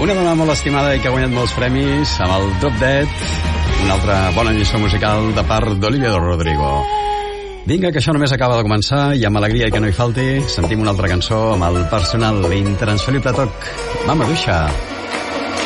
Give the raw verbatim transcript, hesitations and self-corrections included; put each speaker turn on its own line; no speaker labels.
Una dona molt estimada i que ha guanyat molts premis amb el Drop Dead, una altra bona lliçó musical de part d'Olivia Rodrigo. Vinga, que això només acaba de començar i amb alegria i que no hi falti sentim una altra cançó amb el personal intransferible toc Mama Duixa.